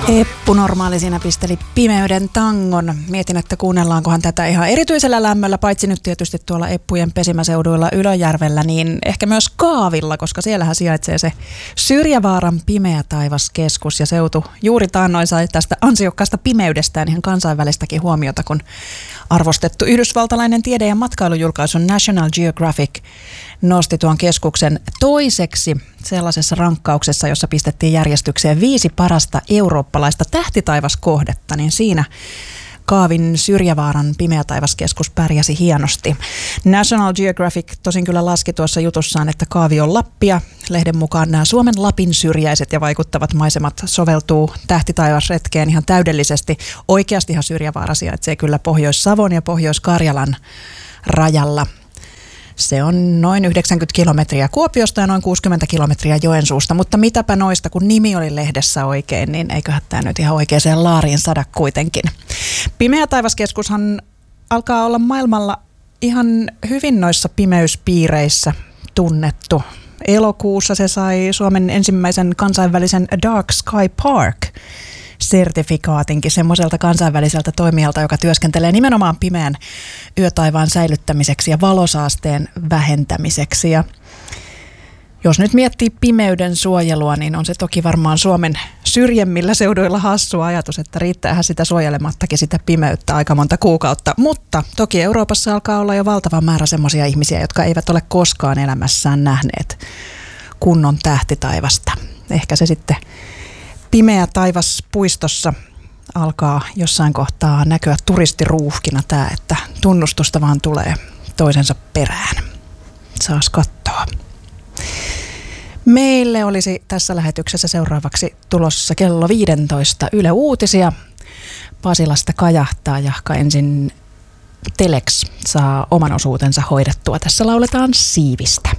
Eppu Normaali siinä pisteli Pimeyden tangon. Mietin, että kuunnellaankohan tätä ihan erityisellä lämmöllä, paitsi nyt tietysti tuolla Eppujen pesimäseuduilla Ylöjärvellä, niin ehkä myös Kaavilla, koska siellähän sijaitsee se Syrjävaaran Pimeä taivas-keskus ja seutu juuri taannoin sai tästä ansiokkaasta pimeydestään ihan kansainvälistäkin huomiota, kun arvostettu yhdysvaltalainen tiede- ja matkailujulkaisu National Geographic nosti tuon keskuksen toiseksi sellaisessa rankkauksessa, jossa pistettiin järjestykseen 5 parasta eurooppalaista tähtitaivaskohdetta, niin siinä Kaavin Syrjävaaran Pimeä taivaskeskus pärjäsi hienosti. National Geographic tosin kyllä laski tuossa jutussaan, että Kaavi on Lappia. Lehden mukaan nämä Suomen Lapin syrjäiset ja vaikuttavat maisemat soveltuu tähtitaivasretkeen ihan täydellisesti. Oikeastihan Syrjävaara sijaitsee kyllä Pohjois-Savon ja Pohjois-Karjalan rajalla. Se on noin 90 kilometriä Kuopiosta ja noin 60 kilometriä Joensuusta, mutta mitäpä noista, kun nimi oli lehdessä oikein, niin eiköhän tämä nyt ihan oikeaan laariin sada kuitenkin. Pimeä taivaskeskushan alkaa olla maailmalla ihan hyvin noissa pimeyspiireissä tunnettu. Elokuussa se sai Suomen ensimmäisen kansainvälisen Dark Sky Park sertifikaatinkin semmoiselta kansainväliseltä toimijalta, joka työskentelee nimenomaan pimeän yötaivaan säilyttämiseksi ja valosaasteen vähentämiseksi. Ja jos nyt miettii pimeyden suojelua, niin on se toki varmaan Suomen syrjemmillä seuduilla hassu ajatus, että riittäähän sitä suojelemattakin sitä pimeyttä aika monta kuukautta. Mutta toki Euroopassa alkaa olla jo valtava määrä semmoisia ihmisiä, jotka eivät ole koskaan elämässään nähneet kunnon tähtitaivasta. Ehkä se sitten Pimeä taivas puistossa alkaa jossain kohtaa näkyä turistiruuhkina tämä, että tunnustusta vaan tulee toisensa perään. Saas katsoa. Meille olisi tässä lähetyksessä seuraavaksi tulossa kello 15 Yle Uutisia. Pasilasta kajahtaa, jahka ensin Telex saa oman osuutensa hoidettua. Tässä lauletaan Siivistä.